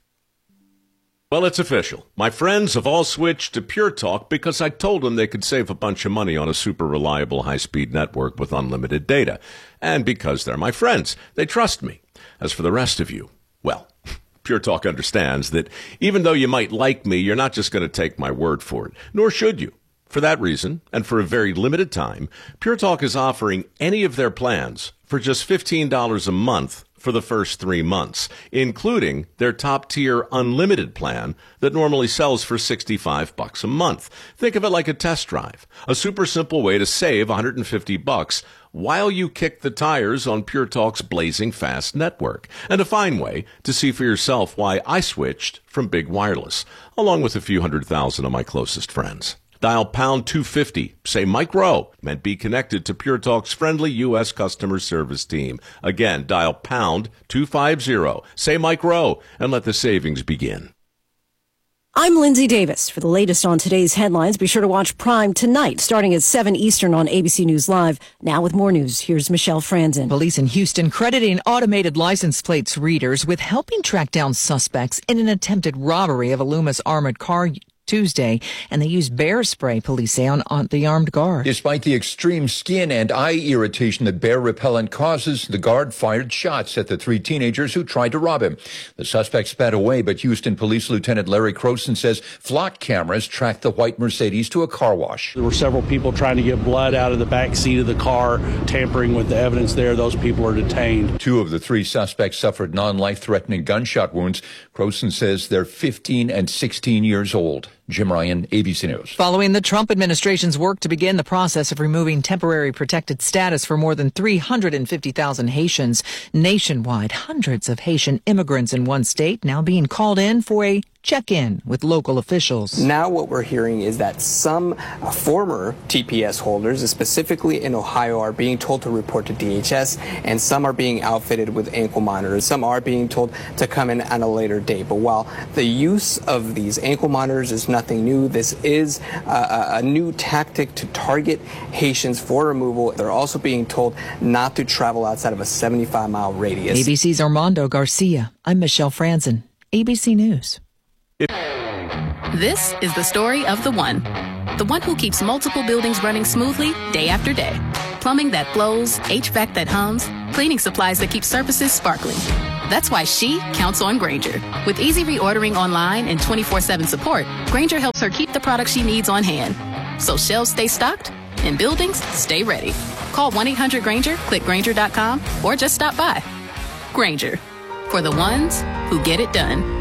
Well, it's official. My friends have all switched to Pure Talk because I told them they could save a bunch of money on a super reliable high-speed network with unlimited data. And because they're my friends, they trust me. As for the rest of you, well, Pure Talk understands that even though you might like me, you're not just going to take my word for it, nor should you. For that reason, and for a very limited time, Pure Talk is offering any of their plans for just fifteen dollars a month for the first three months, including their top-tier unlimited plan that normally sells for sixty-five bucks a month. Think of it like a test drive, a super simple way to save one hundred fifty bucks while you kick the tires on Pure Talk's blazing fast network, and a fine way to see for yourself why I switched from Big Wireless, along with a few hundred thousand of my closest friends. Dial pound two fifty, say Mike Rowe, and be connected to Pure Talk's friendly U S customer service team. Again, dial pound two fifty, say Mike Rowe, and let the savings begin. I'm Lindsay Davis. For the latest on today's headlines, be sure to watch Prime tonight, starting at seven Eastern on A B C News Live. Now with more news, here's Michelle Franzen. Police in Houston crediting automated license plates readers with helping track down suspects in an attempted robbery of a Loomis armored car Tuesday, and they used bear spray, police say, on, on the armed guard. Despite the extreme skin and eye irritation that bear repellent causes, the guard fired shots at the three teenagers who tried to rob him. The suspect sped away, but Houston Police Lieutenant Larry Croson says flock cameras tracked the white Mercedes to a car wash. There were several people trying to get blood out of the back seat of the car, tampering with the evidence there. Those people are detained. Two of the three suspects suffered non-life-threatening gunshot wounds. Croson says they're fifteen and sixteen years old. Jim Ryan, A B C News. Following the Trump administration's work to begin the process of removing temporary protected status for more than three hundred fifty thousand Haitians nationwide, hundreds of Haitian immigrants in one state now being called in for a check in with local officials. Now what we're hearing is that some uh, former T P S holders, specifically in Ohio, are being told to report to D H S, and some are being outfitted with ankle monitors. Some are being told to come in at a later date. But while the use of these ankle monitors is nothing new, this is uh, a new tactic to target Haitians for removal. They're also being told not to travel outside of a seventy-five mile radius. A B C's Armando Garcia. I'm Michelle Franzen, A B C News. This is the story of the one. The one who keeps multiple buildings running smoothly day after day. Plumbing that flows, H V A C that hums, cleaning supplies that keep surfaces sparkling. That's why she counts on Grainger. With easy reordering online and twenty-four seven support, Grainger helps her keep the products she needs on hand. So shelves stay stocked and buildings stay ready. Call one eight hundred Grainger, click Grainger dot com, or just stop by. Grainger, for the ones who get it done.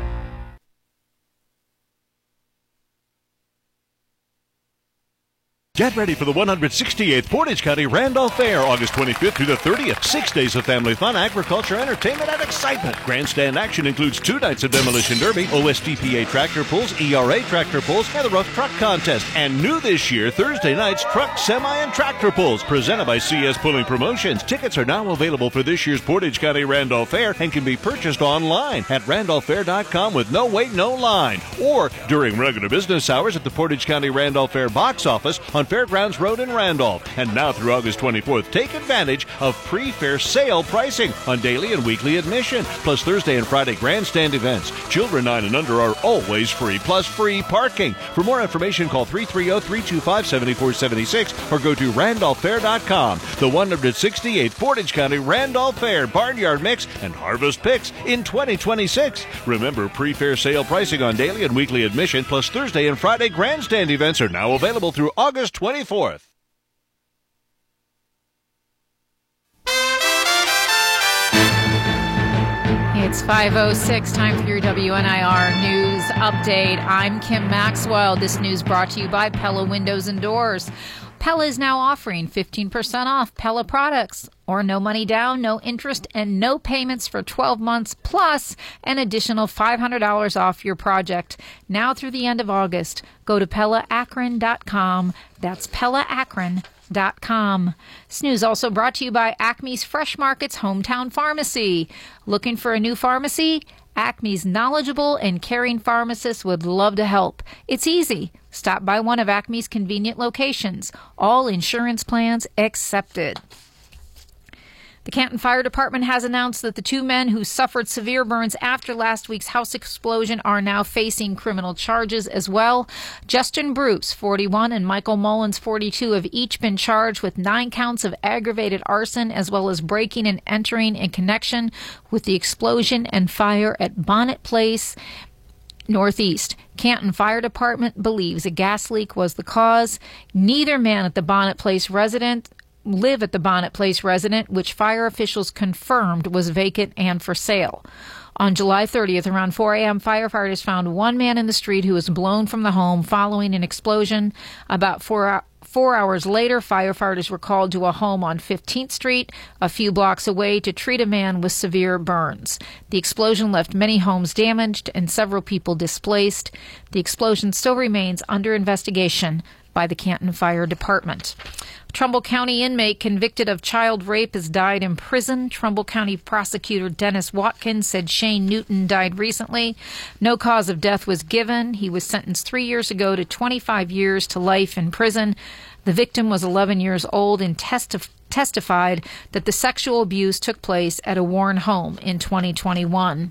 Get ready for the one hundred sixty-eighth Portage County Randolph Fair, August twenty-fifth through the thirtieth. Six days of family fun, agriculture, entertainment, and excitement. Grandstand action includes two nights of Demolition Derby, O S T P A tractor pulls, E R A tractor pulls, and the Rough Truck Contest. And new this year, Thursday nights, truck, semi, and tractor pulls, presented by C S Pulling Promotions. Tickets are now available for this year's Portage County Randolph Fair and can be purchased online at randolph fair dot com with no wait, no line. Or during regular business hours at the Portage County Randolph Fair box office on Fairgrounds Road in Randolph. And now through August twenty-fourth, take advantage of pre-fair sale pricing on daily and weekly admission, plus Thursday and Friday grandstand events. Children nine and under are always free, plus free parking. For more information, call three three zero, three two five, seven four seven six or go to randolph fair dot com. The one hundred sixty-eighth Portage County Randolph Fair Barnyard Mix and Harvest Picks in twenty twenty-six. Remember, pre-fair sale pricing on daily and weekly admission, plus Thursday and Friday grandstand events are now available through August twenty-fourth. It's five oh six, time for your W N I R News Update. I'm Kim Maxwell. This news brought to you by Pella Windows and Doors. Pella is now offering fifteen percent off Pella products, or no money down, no interest, and no payments for twelve months, plus an additional five hundred dollars off your project. Now through the end of August. Go to pella akron dot com. That's pella akron dot com. This news also brought to you by Acme's Fresh Market's Hometown Pharmacy. Looking for a new pharmacy? Acme's knowledgeable and caring pharmacists would love to help. It's easy. Stop by one of Acme's convenient locations. All insurance plans accepted. The Canton Fire Department has announced that the two men who suffered severe burns after last week's house explosion are now facing criminal charges as well. Justin Bruce, forty-one, and Michael Mullins, forty-two, have each been charged with nine counts of aggravated arson as well as breaking and entering in connection with the explosion and fire at Bonnet Place Northeast. Canton Fire Department believes a gas leak was the cause. Neither man at the Bonnet Place resident live at the Bonnet Place resident, which fire officials confirmed was vacant and for sale. On July thirtieth, around four a.m., firefighters found one man in the street who was blown from the home following an explosion. About four, four hours later, firefighters were called to a home on fifteenth Street, a few blocks away, to treat a man with severe burns. The explosion left many homes damaged and several people displaced. The explosion still remains under investigation by the Canton Fire Department. Trumbull County inmate convicted of child rape has died in prison. Trumbull County prosecutor Dennis Watkins said Shane Newton died recently. No cause of death was given. He was sentenced three years ago to twenty-five years to life in prison. The victim was eleven years old and testif- testified that the sexual abuse took place at a Warren home in twenty twenty-one.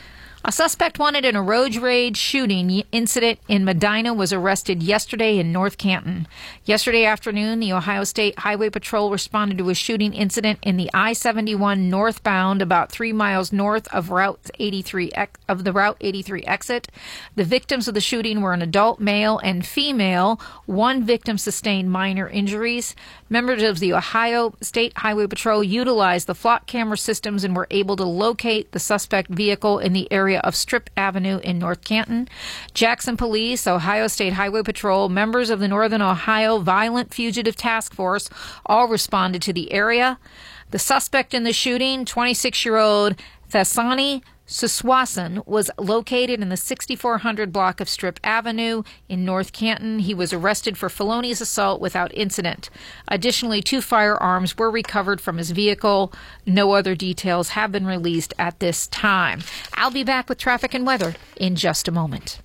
A suspect wanted in a road rage shooting incident in Medina was arrested yesterday in North Canton. Yesterday afternoon, the Ohio State Highway Patrol responded to a shooting incident in the I seventy-one northbound, about three miles north of Route eighty-three of the Route eighty-three exit. The victims of the shooting were an adult male and female. One victim sustained minor injuries. Members of the Ohio State Highway Patrol utilized the flock camera systems and were able to locate the suspect vehicle in the area of Strip Avenue in North Canton. Jackson Police, Ohio State Highway Patrol, members of the Northern Ohio Violent Fugitive Task Force all responded to the area. The suspect in the shooting, twenty-six-year-old Thasani Suswasan was located in the sixty-four hundred block of Strip Avenue in North Canton. He was arrested for felonious assault without incident. Additionally, two firearms were recovered from his vehicle. No other details have been released at this time. I'll be back with traffic and weather in just a moment.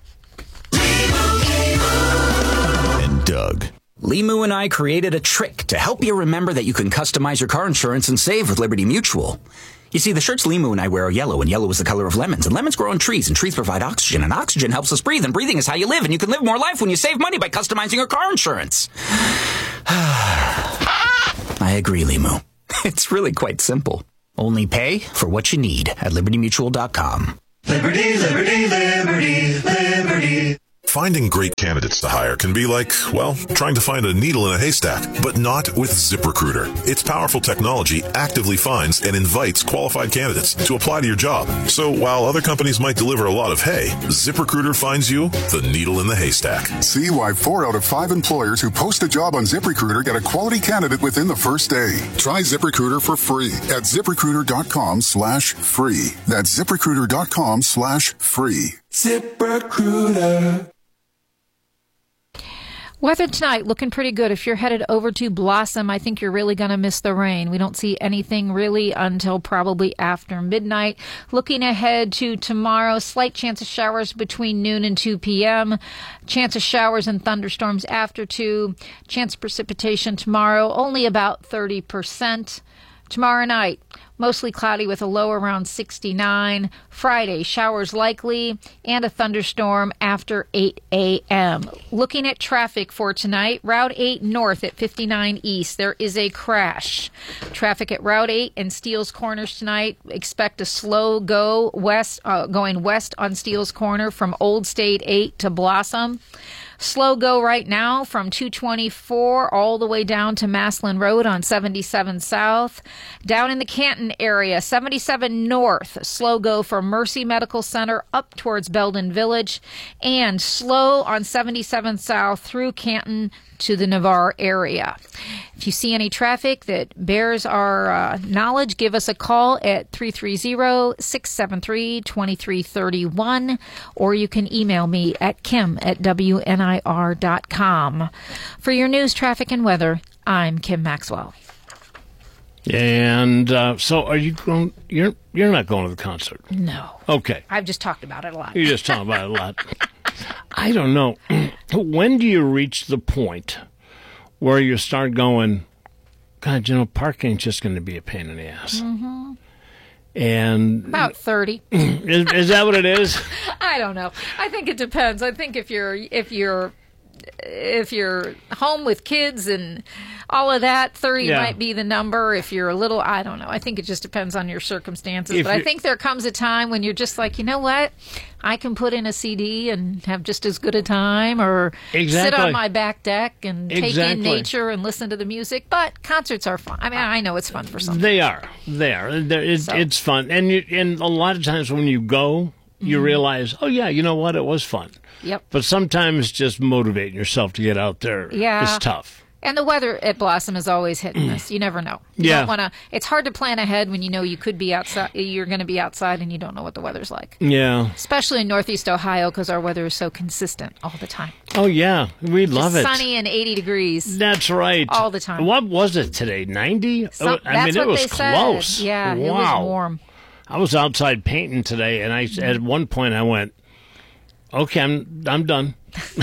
And Doug. Limu and I created a trick to help you remember that you can customize your car insurance and save with Liberty Mutual. You see, the shirts Limu and I wear are yellow, and yellow is the color of lemons. And lemons grow on trees, and trees provide oxygen, and oxygen helps us breathe, and breathing is how you live, and you can live more life when you save money by customizing your car insurance. I agree, Limu. It's really quite simple. Only pay for what you need at liberty mutual dot com. Liberty, liberty, liberty, liberty. Finding great candidates to hire can be like, well, trying to find a needle in a haystack, but not with ZipRecruiter. Its powerful technology actively finds and invites qualified candidates to apply to your job. So while other companies might deliver a lot of hay, ZipRecruiter finds you the needle in the haystack. See why four out of five employers who post a job on ZipRecruiter get a quality candidate within the first day. Try ZipRecruiter for free at ZipRecruiter.com slash free. That's ZipRecruiter.com slash free. ZipRecruiter. Weather tonight looking pretty good. If you're headed over to Blossom, I think you're really going to miss the rain. We don't see anything really until probably after midnight. Looking ahead to tomorrow, slight chance of showers between noon and two p.m. Chance of showers and thunderstorms after two. Chance of precipitation tomorrow, only about thirty percent. Tomorrow night, mostly cloudy with a low around sixty-nine. Friday, showers likely and a thunderstorm after eight a.m. Looking at traffic for tonight, Route eight north at fifty-nine east, there is a crash. Traffic at Route eight and Steele's Corners tonight, expect a slow go west, uh, going west on Steele's Corner from Old State eight to Blossom. Slow go right now from two twenty-four all the way down to Maslin Road on seventy-seven South. Down in the Canton area, seventy-seven North, slow go from Mercy Medical Center up towards Belden Village. And slow on seventy-seven South through Canton to the Navarre area. If you see any traffic that bears our uh, knowledge, give us a call at three three zero, six seven three, two three three one, or you can email me at kim at w n i r dot com. For your news, traffic, and weather, I'm Kim Maxwell. And uh, so, are you going? You're you're not going to the concert? No. Okay. I've just talked about it a lot. You just talked about it a lot. I don't know. When do you reach the point where you start going, God, you know, parking's just going to be a pain in the ass? Mm-hmm. And about thirty. is, is that what it is? I don't know. I think it depends. I think if you're if you're if you're home with kids and all of that, thirty yeah. might be the number. If you're a little, I don't know. I think it just depends on your circumstances. If but I think there comes a time when you're just like, you know what? I can put in a C D and have just as good a time, or exactly. sit on my back deck and exactly. take in nature and listen to the music. But concerts are fun. I mean, I know it's fun for some. They are. They are. It's, so. it's fun. And, you, and a lot of times when you go, you mm-hmm. realize, oh, yeah, you know what? It was fun. Yep. But sometimes just motivating yourself to get out there yeah. is tough. And the weather at Blossom is always hit and miss. You never know. You yeah. don't wanna, it's hard to plan ahead when you know you could be outside. You're going to be outside and you don't know what the weather's like. Yeah. Especially in Northeast Ohio because our weather is so consistent all the time. Oh, yeah. We Just love it. Sunny and eighty degrees. That's right. All the time. What was it today? ninety? Some, I mean, it was close. Said. Yeah, wow. it was warm. I was outside painting today, and I at one point I went, okay, I'm I'm done.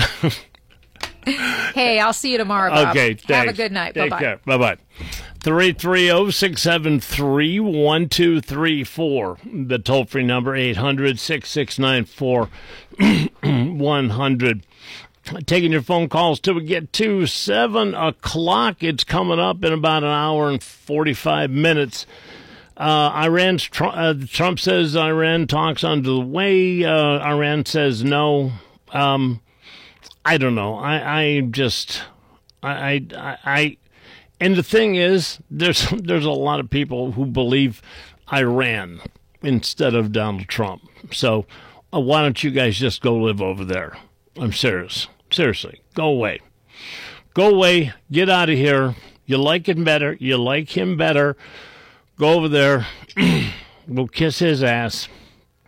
Hey, I'll see you tomorrow, Bob. Okay, thanks. Have a good night. Take Bye-bye. care. Bye-bye. three three zero, six seven three, one two three four. The toll-free number, eight hundred, six six nine, four one hundred. Taking your phone calls till we get to seven o'clock. It's coming up in about an hour and forty-five minutes. Uh, Iran's tr- uh, Trump says Iran talks under the way. Uh, Iran says no. Um, I don't know. I, I just, I, I, I, and the thing is, there's there's a lot of people who believe Iran instead of Donald Trump. So uh, why don't you guys just go live over there? I'm serious. Seriously, go away. Go away. Get out of here. You like him better. You like him better. Go over there. We'll kiss his ass.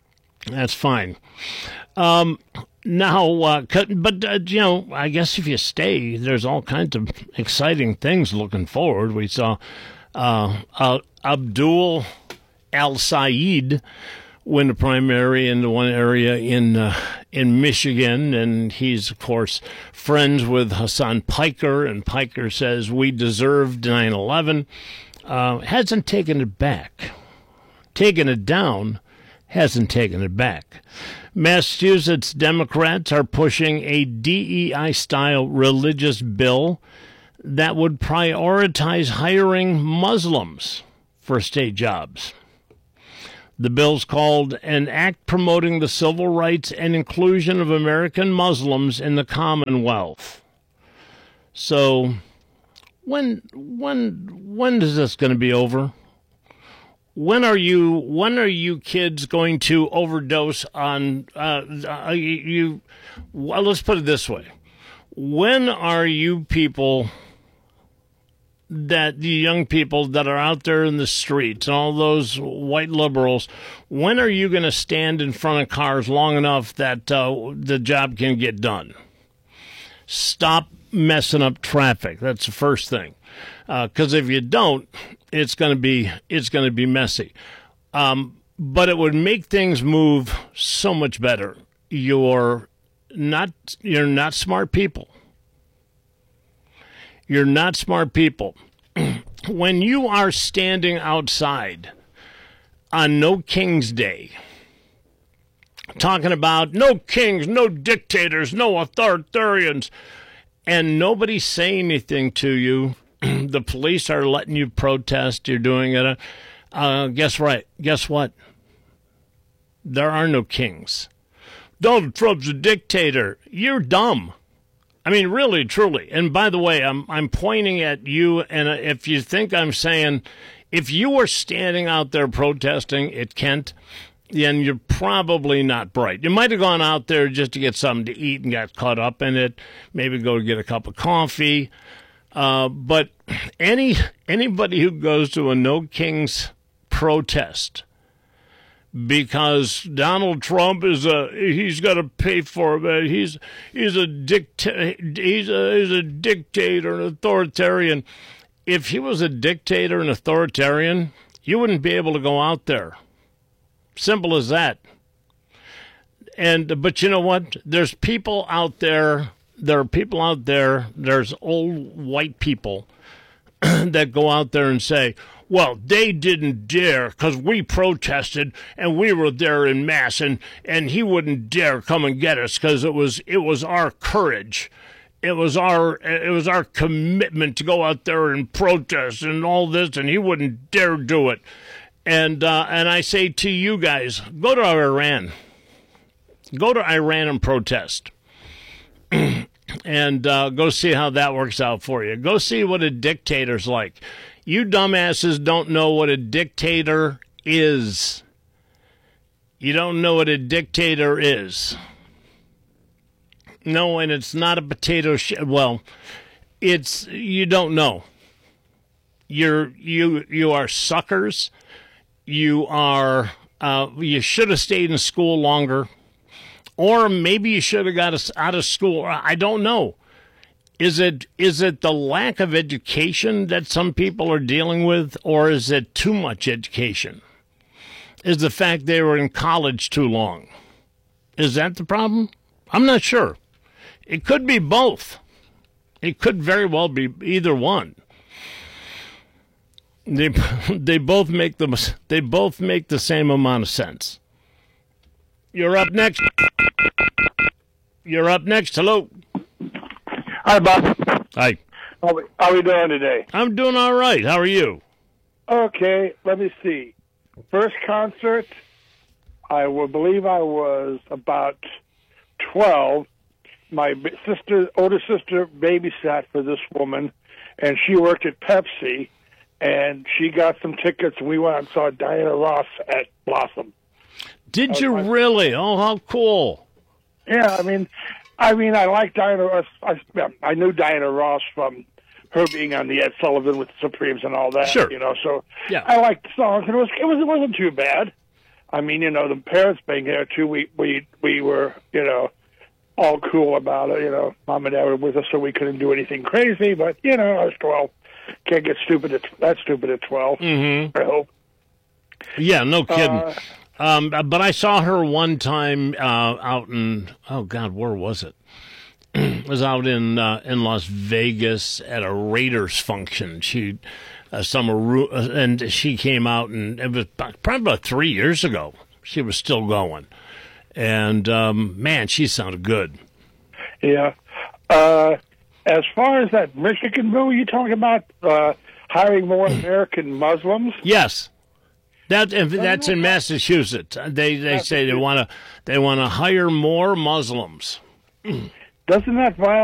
That's fine. Um, now, uh, but, uh, you know, I guess if you stay, there's all kinds of exciting things looking forward. We saw uh, uh, Abdul al-Sayed win the primary in the one area in uh, in Michigan, and he's, of course, friends with Hassan Piker, and Piker says, we deserved nine eleven. Uh, hasn't taken it back. Taken it down, hasn't taken it back. Massachusetts Democrats are pushing a D E I-style religious bill that would prioritize hiring Muslims for state jobs. The bill's called an act promoting the civil rights and inclusion of American Muslims in the Commonwealth. So, when when when is this going to be over? When are you when are you kids going to overdose on uh, uh, you, you? Well, let's put it this way: when are you people? That the young people that are out there in the streets, and all those white liberals, when are you going to stand in front of cars long enough that uh, the job can get done? Stop messing up traffic. That's the first thing. Because uh, if you don't, it's going to be it's going to be messy. Um, but it would make things move so much better. You're not you're not smart people. You're not smart people. When you are standing outside on No King's Day, talking about no kings, no dictators, no authoritarians, and nobody's saying anything to you, the police are letting you protest, you're doing it, uh, guess right, guess what? There are no kings. Donald Trump's a dictator. You're dumb. I mean, really, truly. And by the way, I'm I'm pointing at you, and if you think I'm saying, if you were standing out there protesting at Kent, then you're probably not bright. You might have gone out there just to get something to eat and got caught up in it, maybe go get a cup of coffee. Uh, but any anybody who goes to a No Kings protest because Donald Trump is a he's got to pay for it. He's he's a dicta- he's a he's a dictator, an authoritarian. If he was a dictator and authoritarian, you wouldn't be able to go out there. Simple as that. And but you know what? There's people out there. There are people out there. There's old white people that go out there and say, well, they didn't dare because we protested and we were there in mass, and, and he wouldn't dare come and get us because it was it was our courage, it was our it was our commitment to go out there and protest and all this, and he wouldn't dare do it. And uh, and I say to you guys, go to Iran, go to Iran and protest. And uh, go see how that works out for you. Go see what a dictator's like. You dumbasses don't know what a dictator is. You don't know what a dictator is. No, and it's not a potato sh- well, it's you don't know. You're you you are suckers. You are uh, you should have stayed in school longer. Or maybe you should have got us out of school. I don't know. Is it is it the lack of education that some people are dealing with, or is it too much education? Is the fact they were in college too long? Is that the problem? I'm not sure. It could be both. It could very well be either one. They they both make the they both make the same amount of sense. You're up next. You're up next. Hello. Hi, Bob. Hi. How we, how we doing today? I'm doing all right. How are you? Okay, let me see. First concert, I will believe I was about twelve. My sister, older sister, babysat for this woman, and she worked at Pepsi, and she got some tickets, and we went and saw Diana Ross at Blossom. Did you really? Oh, how cool! Yeah, I mean, I mean, I like Diana Ross. I, I knew Diana Ross from her being on the Ed Sullivan with the Supremes and all that. Sure. You know, so yeah. I liked the songs, and it was it was it wasn't too bad. I mean, you know, the parents being there too, we, we, we were, you know, all cool about it. You know, mom and dad were with us, so we couldn't do anything crazy. But you know, I was twelve. Can't get stupid at that stupid at twelve. Mm-hmm. I hope. Yeah, no kidding. Uh, um, but I saw her one time uh, out in oh god, where was it? It was out in uh, in Las Vegas at a Raiders function. She uh, summer and she came out, and it was probably about three years ago. She was still going, and um, man, she sounded good. Yeah. Uh, as far as that Michigan bill you're talking about, uh, hiring more American Muslims. Yes. That that's in Massachusetts. They they say they want to they want to hire more Muslims. Doesn't that violate